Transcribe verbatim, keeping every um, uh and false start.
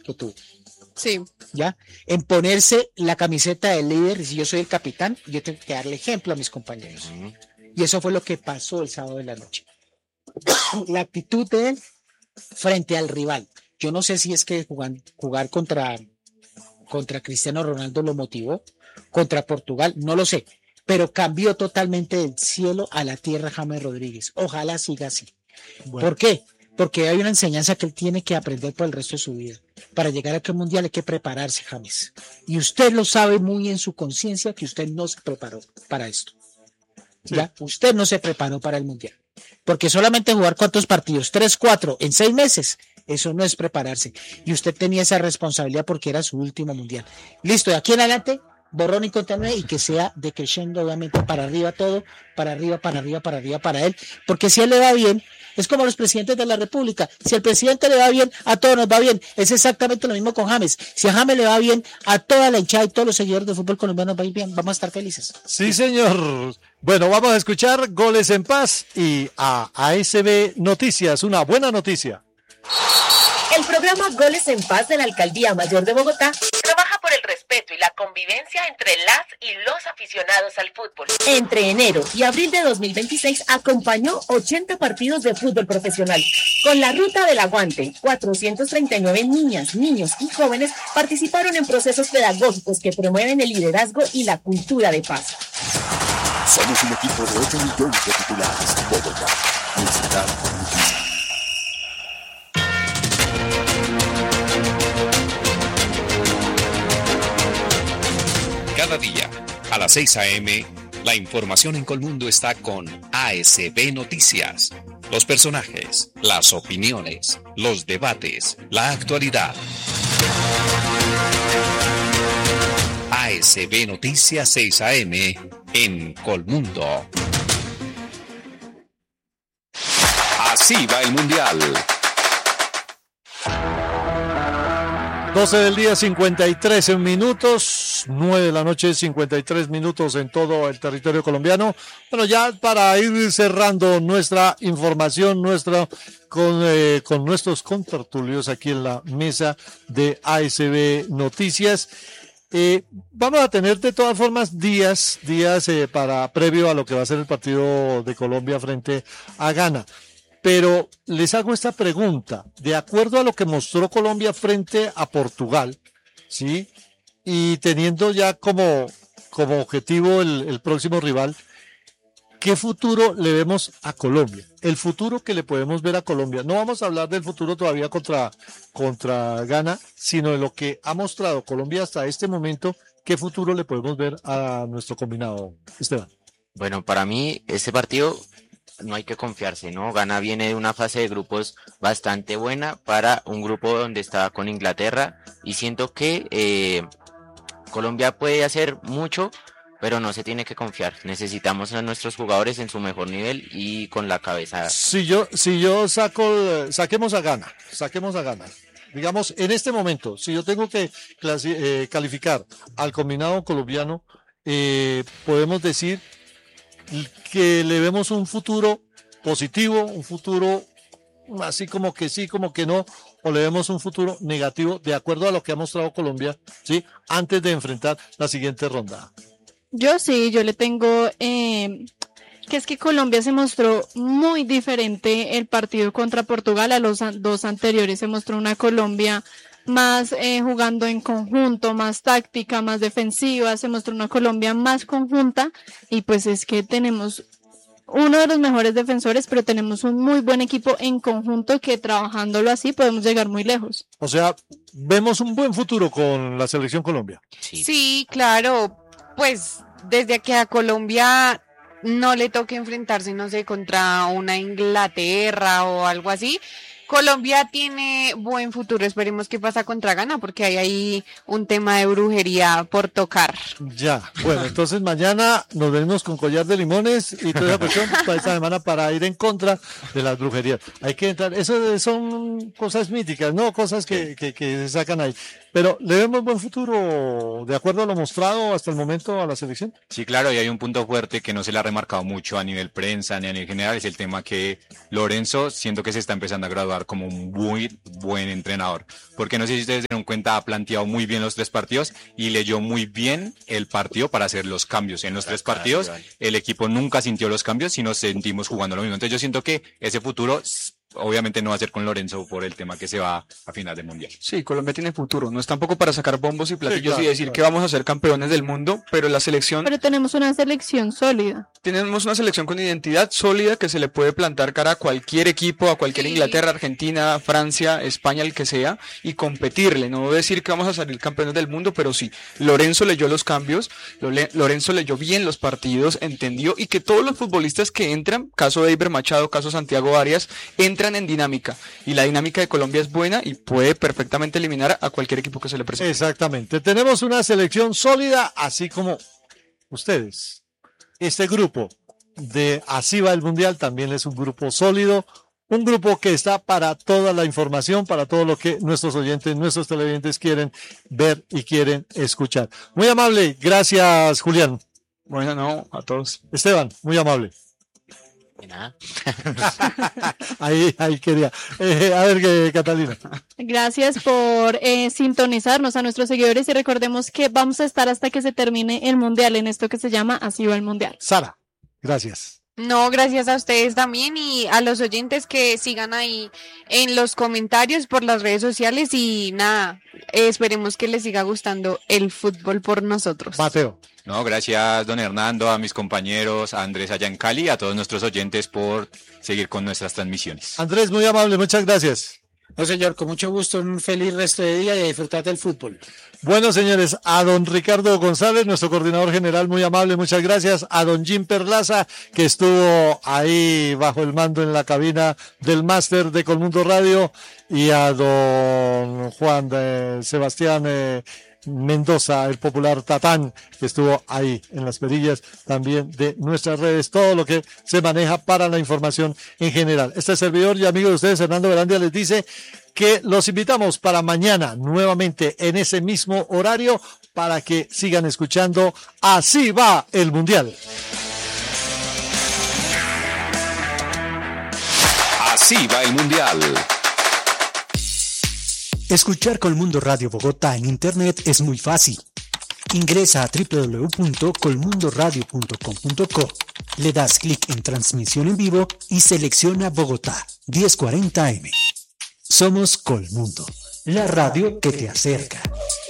que tuvo. Sí. ¿Ya? En ponerse la camiseta del líder, y si yo soy el capitán, yo tengo que darle ejemplo a mis compañeros. Uh-huh. Y eso fue lo que pasó el sábado de la noche. La actitud de él frente al rival. Yo no sé si es que jugar, jugar contra, contra Cristiano Ronaldo lo motivó, contra Portugal, no lo sé, pero cambió totalmente del cielo a la tierra James Rodríguez. Ojalá siga así. Bueno. ¿Por qué? Porque hay una enseñanza que él tiene que aprender por el resto de su vida. Para llegar a aquel mundial hay que prepararse, James. Y usted lo sabe muy en su conciencia que usted no se preparó para esto. Sí. ¿Ya? Usted no se preparó para el mundial. Porque solamente jugar cuántos partidos, tres, cuatro, en seis meses, eso no es prepararse. Y usted tenía esa responsabilidad porque era su último mundial. Listo, de aquí en adelante, borrón y cuenta nueva, y que sea decreciendo, obviamente, para arriba todo, para arriba, para arriba, para arriba, para él. Porque si a él le va bien, es como los presidentes de la República. Si al presidente le va bien, a todos nos va bien. Es exactamente lo mismo con James. Si a James le va bien, a toda la hinchada y todos los seguidores del fútbol colombiano nos va a ir bien. Vamos a estar felices. Sí, señor. Bueno, vamos a escuchar Goles en Paz y a A S B Noticias. Una buena noticia. El programa Goles en Paz de la Alcaldía Mayor de Bogotá trabaja por el respeto y la convivencia entre las y los aficionados al fútbol. Entre enero y abril de dos mil veintiséis acompañó ochenta partidos de fútbol profesional. Con la Ruta del Aguante, cuatrocientas treinta y nueve niñas, niños y jóvenes participaron en procesos pedagógicos que promueven el liderazgo y la cultura de paz. Somos un equipo de ocho millones de titulares. Bogotá, mi ciudad. Cada día, a las seis a.m., la información en Colmundo está con A S B Noticias. Los personajes, las opiniones, los debates, la actualidad. A S B Noticias seis a.m. en Colmundo. Así va el Mundial. doce del día, cincuenta y tres minutos, nueve de la noche, cincuenta y tres minutos en todo el territorio colombiano. Bueno, ya para ir cerrando nuestra información, nuestra con, eh, con nuestros contertulios aquí en la mesa de A S B Noticias. Eh, vamos a tener de todas formas días, días eh, para previo a lo que va a ser el partido de Colombia frente a Ghana. Pero les hago esta pregunta, de acuerdo a lo que mostró Colombia frente a Portugal, ¿sí? Y teniendo ya como, como objetivo el, el próximo rival, ¿qué futuro le vemos a Colombia? El futuro que le podemos ver a Colombia. No vamos a hablar del futuro todavía contra, contra Ghana, sino de lo que ha mostrado Colombia hasta este momento. ¿Qué futuro le podemos ver a nuestro combinado, Esteban? Bueno, para mí, este partido no hay que confiarse, ¿no? Ghana viene de una fase de grupos bastante buena para un grupo donde estaba con Inglaterra y siento que eh, Colombia puede hacer mucho, pero no se tiene que confiar. Necesitamos a nuestros jugadores en su mejor nivel y con la cabeza. Si yo, si yo saco, saquemos a Ghana, saquemos a Ghana. Digamos, en este momento, si yo tengo que clasi- eh, calificar al combinado colombiano, eh, podemos decir que le vemos un futuro positivo, un futuro así como que sí, como que no, o le vemos un futuro negativo de acuerdo a lo que ha mostrado Colombia, ¿sí? Antes de enfrentar la siguiente ronda. Yo sí, yo le tengo eh, que es que Colombia se mostró muy diferente el partido contra Portugal a los an- dos anteriores. Se mostró una Colombia más eh, jugando en conjunto, más táctica, más defensiva. Se mostró una Colombia más conjunta y pues es que tenemos uno de los mejores defensores, pero tenemos un muy buen equipo en conjunto que trabajándolo así podemos llegar muy lejos. O sea, vemos un buen futuro con la selección Colombia. Sí, sí, claro, pues desde que a Colombia no le toque enfrentarse, no sé, contra una Inglaterra o algo así, Colombia tiene buen futuro. Esperemos qué pasa contra Ghana, porque hay ahí un tema de brujería por tocar. Ya, bueno, entonces mañana nos venimos con collar de limones y toda la cuestión para esta semana para ir en contra de las brujerías. Hay que entrar, eso son cosas míticas, ¿no? Cosas que, que, que se sacan ahí. pero ¿le vemos buen futuro de acuerdo a lo mostrado hasta el momento a la selección? Sí, claro, y hay un punto fuerte que no se le ha remarcado mucho a nivel prensa ni a nivel general, es el tema que Lorenzo siento que se está empezando a graduar como un muy buen entrenador, porque no sé si ustedes se dieron cuenta, ha planteado muy bien los tres partidos y leyó muy bien el partido para hacer los cambios. En los tres partidos el equipo nunca sintió los cambios, sino sentimos jugando lo mismo. Entonces yo siento que ese futuro obviamente no va a ser con Lorenzo por el tema que se va a final del mundial. Sí, Colombia tiene futuro, no es tampoco para sacar bombos y platillos Sí, claro, y decir claro. que vamos a ser campeones del mundo, pero la selección, Pero tenemos una selección sólida. tenemos una selección con identidad sólida que se le puede plantar cara a cualquier equipo, a cualquier Sí. Inglaterra, Argentina, Francia, España, el que sea, y competirle. No decir que vamos a salir campeones del mundo, pero sí, Lorenzo leyó los cambios, Lole- Lorenzo leyó bien los partidos, entendió, y que todos los futbolistas que entran, caso de Eiber Machado, caso Santiago Arias, entran en dinámica. Y la dinámica de Colombia es buena y puede perfectamente eliminar a cualquier equipo que se le presente. Exactamente. Tenemos una selección sólida, así como ustedes. Este grupo de Así va el Mundial también es un grupo sólido, un grupo que está para toda la información, para todo lo que nuestros oyentes, nuestros televidentes quieren ver y quieren escuchar. Muy amable, gracias Julián. Bueno, no, a todos. Esteban, muy amable. De nada. Ahí, ahí quería. Eh, a ver, que Catalina. Gracias por eh, sintonizarnos a nuestros seguidores y recordemos que vamos a estar hasta que se termine el Mundial en esto que se llama Así va el Mundial. Sara, gracias. No, gracias a ustedes también y a los oyentes que sigan ahí en los comentarios por las redes sociales y nada, eh, esperemos que les siga gustando el fútbol por nosotros. Mateo. No, gracias don Hernando, a mis compañeros, a Andrés allá en Cali, a todos nuestros oyentes por seguir con nuestras transmisiones. Andrés, muy amable, muchas gracias. No, señor, con mucho gusto, un feliz resto de día y a disfrutar del fútbol. Bueno, señores, a don Ricardo González, nuestro coordinador general, muy amable, muchas gracias. A don Jim Perlaza, que estuvo ahí bajo el mando en la cabina del máster de Colmundo Radio, y a don Juan de Sebastián eh, Mendoza, el popular Tatán, que estuvo ahí en las perillas también de nuestras redes, todo lo que se maneja para la información en general. Este servidor y amigo de ustedes, Hernando Velandia, les dice que los invitamos para mañana nuevamente en ese mismo horario para que sigan escuchando Así va el Mundial. Así va el Mundial. Escuchar Colmundo Radio Bogotá en internet es muy fácil. Ingresa a doble u doble u doble u punto colmundo radio punto com punto co, le das clic en transmisión en vivo y selecciona Bogotá diez cuarenta eme. Somos Colmundo, la radio que te acerca.